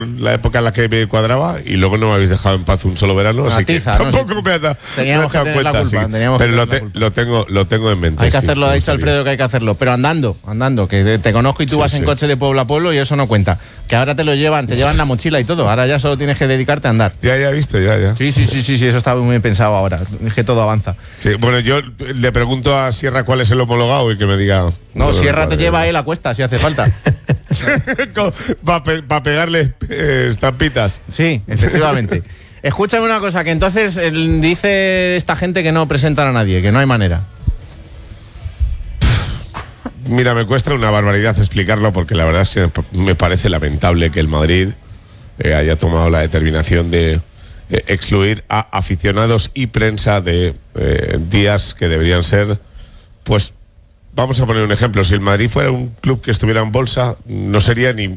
la época en la que me cuadraba y luego no me habéis dejado en paz un solo verano, así tiza, que tampoco me he echado cuenta. Pero lo tengo en mente. Hay que hacerlo, ha dicho Alfredo que hay que hacerlo, pero andando, que te conozco y tú vas en coche de pueblo a pueblo y eso no cuenta. Que ahora te llevan la mochila y todo, ahora ya solo tienes que dedicarte a andar. Ya he visto, ya. Sí, eso está muy bien pensado ahora, es que todo avanza. Sí, bueno, yo le pregunto a Sierra cuál es el homologado y que me diga... No, Sierra te lleva él a cuesta si hace falta. Para pegarle estampitas. Sí, efectivamente. Escúchame una cosa, que entonces dice esta gente que no presentan a nadie, que no hay manera. Mira, me cuesta una barbaridad explicarlo porque la verdad es que me parece lamentable que el Madrid haya tomado la determinación de excluir a aficionados y prensa de días que deberían ser, pues, vamos a poner un ejemplo. Si el Madrid fuera un club que estuviera en bolsa, no sería ni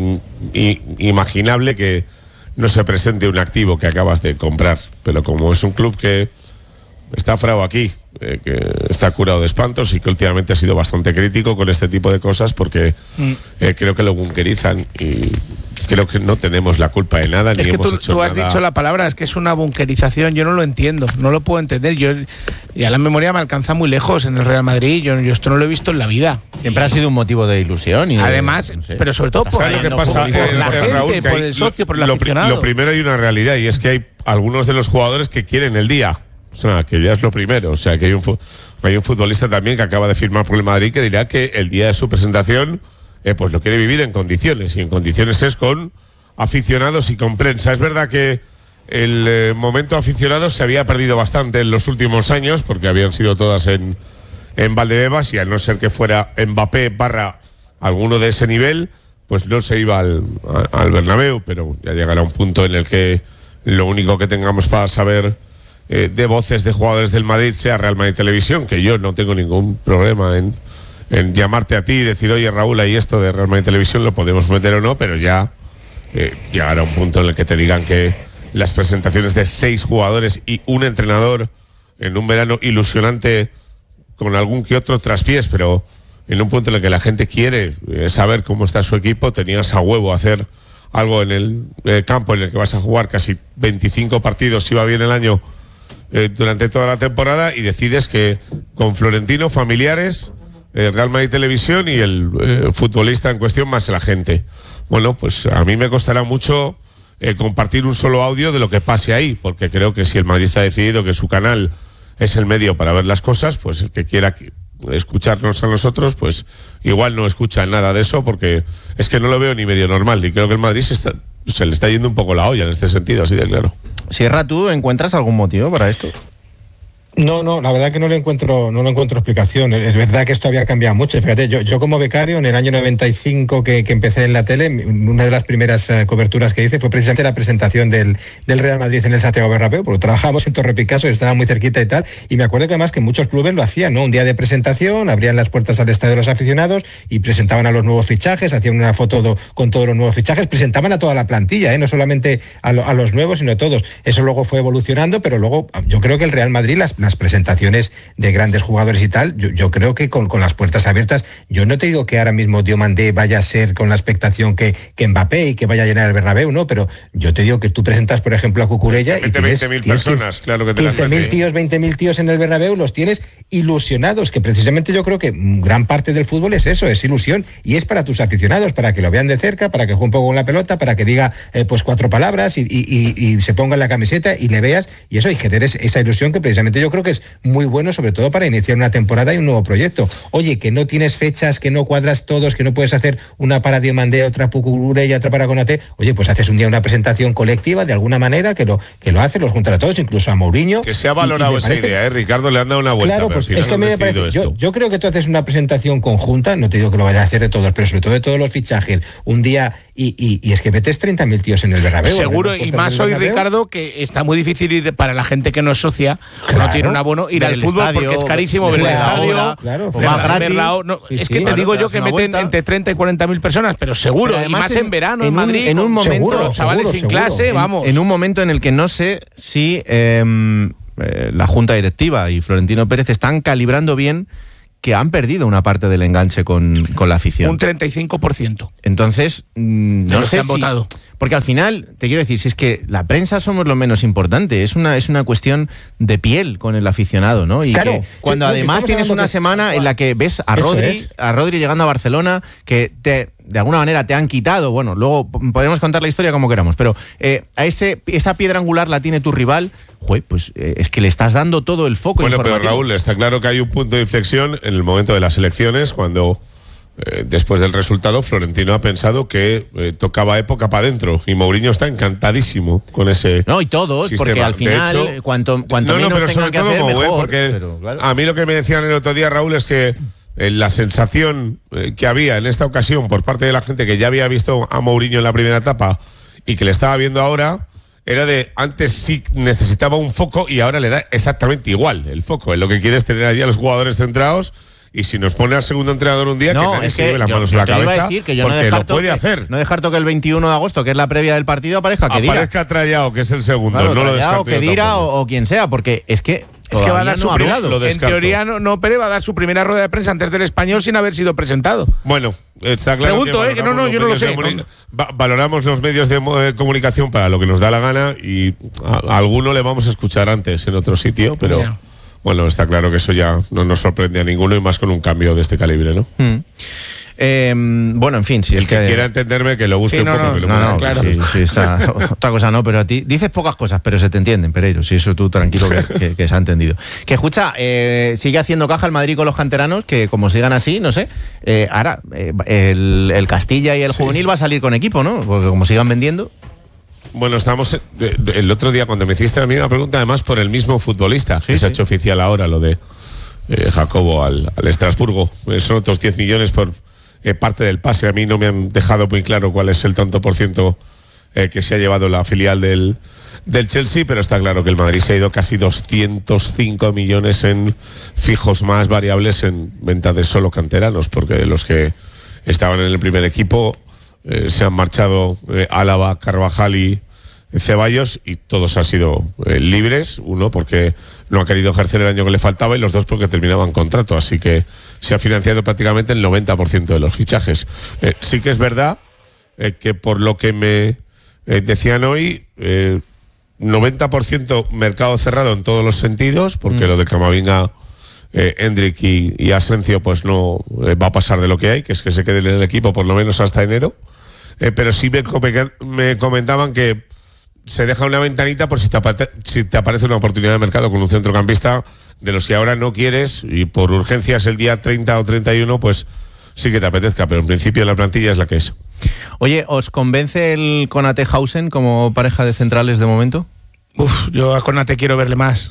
imaginable que no se presente un activo que acabas de comprar. Pero como es un club que está frao aquí, que está curado de espantos y que últimamente ha sido bastante crítico con este tipo de cosas porque creo que lo bunkerizan y creo que no tenemos la culpa de nada. Es ni que hemos hecho nada. Tú has dicho la palabra, es que es una bunkerización, yo no lo entiendo, no lo puedo entender. Ya la memoria me alcanza muy lejos en el Real Madrid, yo esto no lo he visto en la vida. Siempre ha sido un motivo de ilusión. Y además, no sé, pero sobre todo por lo que pasa, la gente, Raúl, por el socio, por el aficionado. Lo primero, hay una realidad y es que hay algunos de los jugadores que quieren el día. O sea, que ya es lo primero. O sea, que hay un futbolista también que acaba de firmar por el Madrid que dirá que el día de su presentación pues lo quiere vivir en condiciones. Y en condiciones es con aficionados y con prensa. Es verdad que el momento aficionado se había perdido bastante en los últimos años porque habían sido todas en Valdebebas y al no ser que fuera Mbappé / alguno de ese nivel, pues no se iba al Bernabéu. Pero ya llegará un punto en el que lo único que tengamos para saber de voces de jugadores del Madrid sea Real Madrid Televisión, que yo no tengo ningún problema en llamarte a ti y decir, oye Raúl, ahí esto de Real Madrid Televisión lo podemos meter o no, pero ya llegará un punto en el que te digan que las presentaciones de 6 jugadores y un entrenador en un verano ilusionante con algún que otro traspiés, pero en un punto en el que la gente quiere saber cómo está su equipo, tenías a huevo hacer algo en el campo en el que vas a jugar casi 25 partidos si va bien el año durante toda la temporada y decides que con Florentino, familiares, Real Madrid Televisión y el futbolista en cuestión más la gente. Bueno, pues a mí me costará mucho compartir un solo audio de lo que pase ahí, porque creo que si el Madrid ha decidido que su canal es el medio para ver las cosas, pues el que quiera escucharnos a nosotros, pues igual no escucha nada de eso, porque es que no lo veo ni medio normal y creo que el Madrid se le está yendo un poco la olla en este sentido, así de claro. Sierra, ¿tú encuentras algún motivo para esto? No, la verdad que no le encuentro explicación. Es verdad que esto había cambiado mucho. Fíjate, yo como becario en el año 95 que empecé en la tele, una de las primeras coberturas que hice fue precisamente la presentación del Real Madrid en el Santiago Bernabéu, porque trabajábamos en Torre Picasso, estaba muy cerquita y tal, y me acuerdo que además que muchos clubes lo hacían, ¿no? Un día de presentación, abrían las puertas al estadio de los aficionados y presentaban a los nuevos fichajes, hacían una foto con todos los nuevos fichajes, presentaban a toda la plantilla, no solamente a los nuevos, sino a todos. Eso luego fue evolucionando, pero luego yo creo que el Real Madrid, las presentaciones de grandes jugadores y tal, yo creo que con las puertas abiertas, yo no te digo que ahora mismo Diomandé vaya a ser con la expectación que Mbappé y que vaya a llenar el Bernabéu, no, pero yo te digo que tú presentas, por ejemplo, a Cucurella y tienes 20.000 personas, claro que te 15.000 tíos, 20.000 tíos en el Bernabéu, los tienes ilusionados, que precisamente yo creo que gran parte del fútbol es eso, es ilusión, y es para tus aficionados, para que lo vean de cerca, para que juegue un poco con la pelota, para que diga pues 4 palabras y se ponga en la camiseta y le veas, y eso, y generes esa ilusión que precisamente yo creo que es muy bueno, sobre todo para iniciar una temporada y un nuevo proyecto. Oye, que no tienes fechas, que no cuadras todos, que no puedes hacer una para Diomandé, otra para Cucurella, otra para Konaté. Oye, pues haces un día una presentación colectiva de alguna manera que lo hace, los juntan a todos, incluso a Mourinho. Que se ha valorado esa idea, Ricardo, le han dado una vuelta. Claro, pues es que me parece, yo creo que tú haces una presentación conjunta, no te digo que lo vayas a hacer de todos, pero sobre todo de todos los fichajes, un día, y es que metes 30.000 tíos en el Bernabéu. Seguro, y más hoy, Ricardo, que está muy difícil ir para la gente que no es socia, claro, no tiene un abono, ir al fútbol estadio, porque es carísimo ver el estadio, es que te digo yo que meten entre 30 y 40.000 personas, pero seguro, y más en verano, en Madrid, en un momento, los chavales sin clase, vamos. En un momento en el que no sé si la Junta Directiva y Florentino Pérez están calibrando bien que han perdido una parte del enganche con la afición. Un 35%. Entonces, no sé si... votado. Porque al final, te quiero decir, si es que la prensa somos lo menos importante, es una cuestión de piel con el aficionado, ¿no? Y claro, que cuando además tienes una semana en la que ves a Rodri llegando a Barcelona, que de alguna manera te han quitado, bueno, luego podemos contar la historia como queramos, pero esa piedra angular la tiene tu rival, pues es que le estás dando todo el foco informativo. Pero Raúl, está claro que hay un punto de inflexión en el momento de las elecciones, cuando después del resultado Florentino ha pensado que tocaba época para adentro, y Mourinho está encantadísimo con ese y todos, sistema. Porque al final, de hecho, cuanto menos pero tengan que hacer, mejor. Porque pero, claro, a mí lo que me decían el otro día, Raúl, es que la sensación que había en esta ocasión por parte de la gente que ya había visto a Mourinho en la primera etapa y que le estaba viendo ahora, era de antes sí necesitaba un foco y ahora le da exactamente igual el foco. Lo que quiere es tener allí a los jugadores centrados, y si nos pone al segundo entrenador un día, que nadie se lleve las manos en la cabeza, porque lo puede hacer. No descarto que el 21 de agosto, que es la previa del partido, aparezca Trallao, que es el segundo. Claro, no lo descarto. Que Dira o quien sea, porque es que va a dar su en teoría Pérez va a dar su primera rueda de prensa antes del Español sin haber sido presentado. Bueno, está claro. Pregunto, que yo no lo sé. Valoramos los medios de comunicación para lo que nos da la gana, y a alguno le vamos a escuchar antes en otro sitio, pero bueno, está claro que eso ya no nos sorprende a ninguno, y más con un cambio de este calibre, ¿no? Bueno, en fin, si el que quiera entenderme, que lo busque un poco. Claro. Sí, está, otra cosa no, pero a ti dices pocas cosas, pero se te entienden, Pereiro. Si eso tú tranquilo que se ha entendido. Que escucha, sigue haciendo caja el Madrid con los canteranos, que como sigan así, no sé, ahora el Castilla y el juvenil va a salir con equipo, ¿no? Porque como sigan vendiendo. Bueno, estamos el otro día cuando me hiciste la misma pregunta, además por el mismo futbolista, que se ha hecho oficial ahora, lo de Jacobo al Estrasburgo. Son otros 10 millones por parte del pase. A mí no me han dejado muy claro cuál es el tanto por ciento que se ha llevado la filial del Chelsea, pero está claro que el Madrid se ha ido casi 205 millones en fijos más variables en venta de solo canteranos, porque de los que estaban en el primer equipo se han marchado Álava, Carvajal y Ceballos, y todos han sido libres, uno porque no ha querido ejercer el año que le faltaba, y los dos porque terminaban contrato, así que se ha financiado prácticamente el 90% de los fichajes. Sí que es verdad que por lo que me decían hoy, 90% mercado cerrado en todos los sentidos, porque lo de Camavinga, Hendrik y Asensio pues no va a pasar de lo que hay, que es que se queden en el equipo por lo menos hasta enero, pero sí me comentaban que se deja una ventanita por si te aparece una oportunidad de mercado con un centrocampista de los que ahora no quieres, y por urgencias el día 30 o 31 pues sí que te apetezca, pero en principio la plantilla es la que es. Oye, ¿os convence el Konate-Hausen como pareja de centrales de momento? Yo a Konate quiero verle más.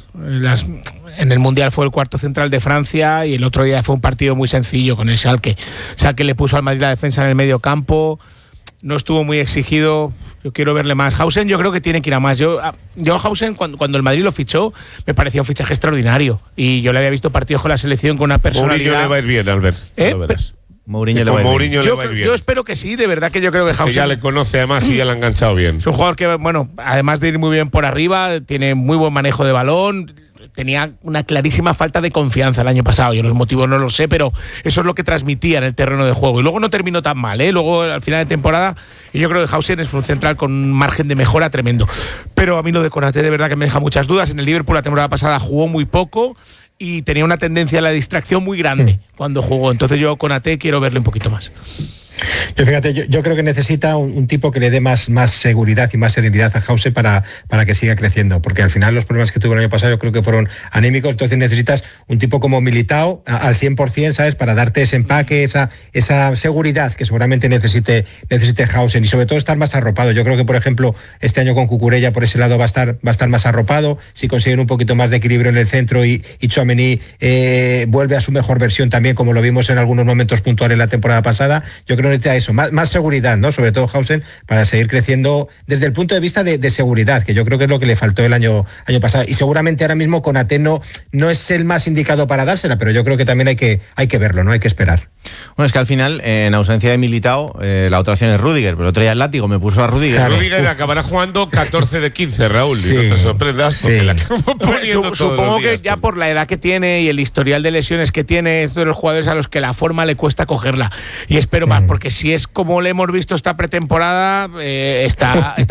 En el Mundial fue el cuarto central de Francia, y el otro día fue un partido muy sencillo con el Schalke. Schalke le puso al Madrid la defensa en el medio campo, no estuvo muy exigido. Yo quiero verle más. Hausen yo creo que tiene que ir a más. Yo Hausen, cuando el Madrid lo fichó, me parecía un fichaje extraordinario, y yo le había visto partidos con la selección con una personalidad. Mourinho le va a ir bien, Albert. Mourinho le va a ir bien. Yo espero que sí, de verdad que yo creo que Hausen... Que ya le conoce además y ya le ha enganchado bien. Es un jugador que, bueno, además de ir muy bien por arriba, tiene muy buen manejo de balón. Tenía una clarísima falta de confianza el año pasado. Yo los motivos no los sé, pero eso es lo que transmitía en el terreno de juego. Y luego no terminó tan mal, Luego, al final de temporada, y yo creo que Hausen es un central con un margen de mejora tremendo. Pero a mí lo de Konate de verdad que me deja muchas dudas. En el Liverpool la temporada pasada jugó muy poco y tenía una tendencia a la distracción muy grande cuando jugó. Entonces yo Konate quiero verle un poquito más. Yo fíjate, yo creo que necesita un tipo que le dé más seguridad y más serenidad a Hausen para que siga creciendo, porque al final los problemas que tuvo el año pasado yo creo que fueron anímicos. Entonces necesitas un tipo como Militao al 100%, ¿sabes? Para darte ese empaque, esa seguridad que seguramente necesite Hausen, y sobre todo estar más arropado. Yo creo que, por ejemplo, este año con Cucurella por ese lado va a estar más arropado. Si consiguen un poquito más de equilibrio en el centro y Tchouaméni vuelve a su mejor versión también, como lo vimos en algunos momentos puntuales la temporada pasada, yo creo que necesita eso, más seguridad, ¿no? Sobre todo Hausen, para seguir creciendo desde el punto de vista de seguridad, que yo creo que es lo que le faltó el año pasado. Y seguramente ahora mismo Konate no es el más indicado para dársela, pero yo creo que también hay que verlo, ¿no? Hay que esperar. Bueno, es que al final, en ausencia de Militao, la otra opción es Rüdiger, pero el otro día el látigo me puso a Rüdiger. O sea, Rüdiger acabará jugando 14 de 15, Raúl, y no te sorprendas porque la acabo poniendo todos Supongo los días, que ya por la edad que tiene y el historial de lesiones que tiene, es de los jugadores a los que la forma le cuesta cogerla. Y espero más, porque si es como le hemos visto esta pretemporada, está